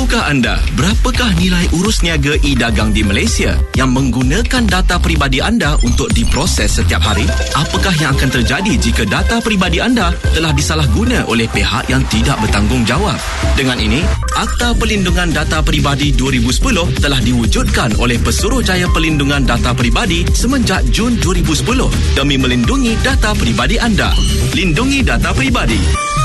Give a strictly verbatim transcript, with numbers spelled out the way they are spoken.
Tahukah anda berapakah nilai urus niaga e-dagang di Malaysia yang menggunakan data peribadi anda untuk diproses setiap hari? Apakah yang akan terjadi jika data peribadi anda telah disalahguna oleh pihak yang tidak bertanggungjawab? Dengan ini, Akta Perlindungan Data Peribadi dua ribu sepuluh telah diwujudkan oleh Pesuruhjaya Perlindungan Data Peribadi semenjak Jun dua ribu sepuluh demi melindungi data peribadi anda. Lindungi data peribadi.